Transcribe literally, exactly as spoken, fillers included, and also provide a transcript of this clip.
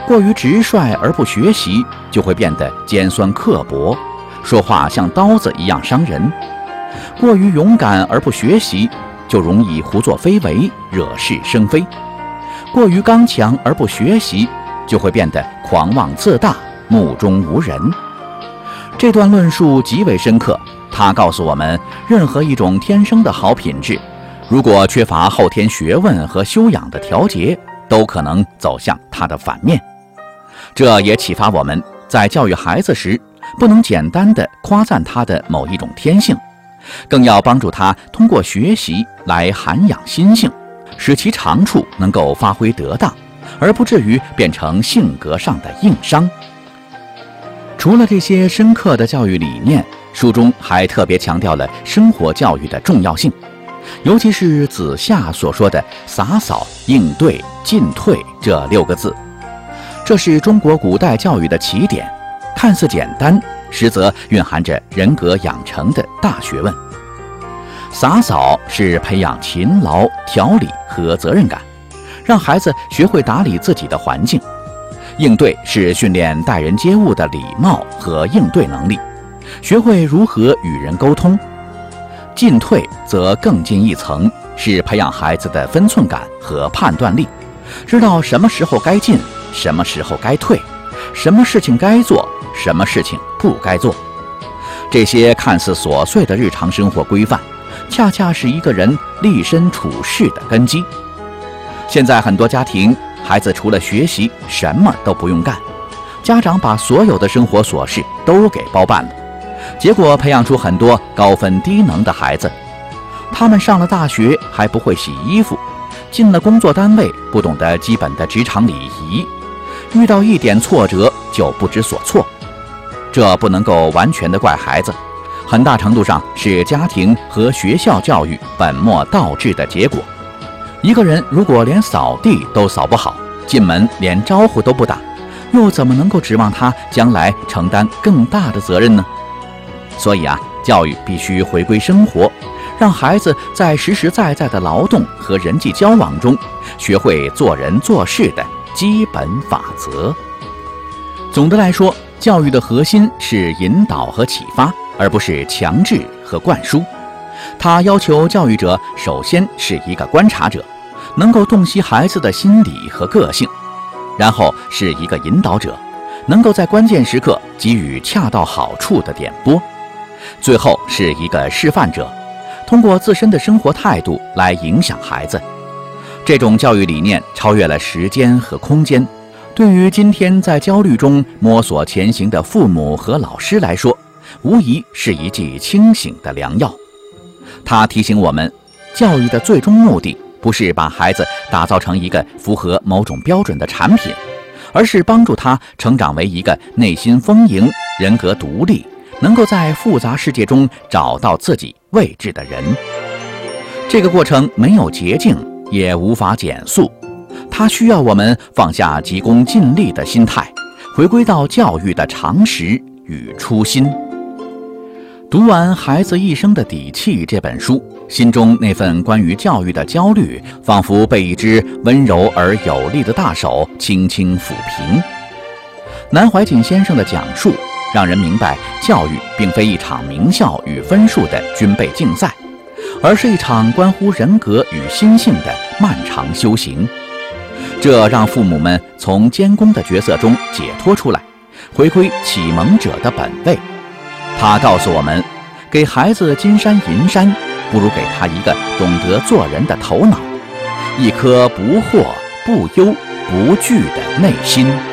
过于直率而不学习，就会变得尖酸刻薄，说话像刀子一样伤人；过于勇敢而不学习，就容易胡作非为，惹是生非；过于刚强而不学习，就会变得狂妄自大，目中无人。这段论述极为深刻，它告诉我们，任何一种天生的好品质，如果缺乏后天学问和修养的调节，都可能走向它的反面。这也启发我们，在教育孩子时，不能简单地夸赞他的某一种天性，更要帮助他通过学习来涵养心性，使其长处能够发挥得当，而不至于变成性格上的硬伤。除了这些深刻的教育理念，书中还特别强调了生活教育的重要性，尤其是子夏所说的洒扫、应对、进退这六个字。这是中国古代教育的起点，看似简单，实则蕴含着人格养成的大学问。洒扫是培养勤劳、条理和责任感，让孩子学会打理自己的环境；应对是训练待人接物的礼貌和应对能力，学会如何与人沟通；进退则更进一层，是培养孩子的分寸感和判断力，知道什么时候该进，什么时候该退，什么事情该做，什么事情不该做。这些看似琐碎的日常生活规范，恰恰是一个人立身处世的根基。现在很多家庭，孩子除了学习什么都不用干，家长把所有的生活琐事都给包办了，结果培养出很多高分低能的孩子。他们上了大学还不会洗衣服，进了工作单位不懂得基本的职场礼仪，遇到一点挫折就不知所措。这不能够完全的怪孩子，很大程度上是家庭和学校教育本末倒置的结果。一个人如果连扫地都扫不好，进门连招呼都不打，又怎么能够指望他将来承担更大的责任呢？所以啊，教育必须回归生活，让孩子在实实在在的劳动和人际交往中，学会做人做事的基本法则。总的来说，教育的核心是引导和启发，而不是强制和灌输。它要求教育者首先是一个观察者，能够洞悉孩子的心理和个性，然后是一个引导者，能够在关键时刻给予恰到好处的点拨，最后是一个示范者，通过自身的生活态度来影响孩子。这种教育理念超越了时间和空间，对于今天在焦虑中摸索前行的父母和老师来说，无疑是一剂清醒的良药。它提醒我们，教育的最终目的不是把孩子打造成一个符合某种标准的产品，而是帮助他成长为一个内心丰盈、人格独立，能够在复杂世界中找到自己位置的人。这个过程没有捷径，也无法减速，它需要我们放下急功近利的心态，回归到教育的常识与初心。读完《孩子一生的底气》这本书，心中那份关于教育的焦虑，仿佛被一只温柔而有力的大手轻轻抚平。南怀瑾先生的讲述，让人明白教育并非一场名校与分数的军备竞赛，而是一场关乎人格与心性的漫长修行。这让父母们从监工的角色中解脱出来，回归启蒙者的本位。他告诉我们，给孩子金山银山，不如给他一个懂得做人的头脑，一颗不惑、不忧、不惧的内心。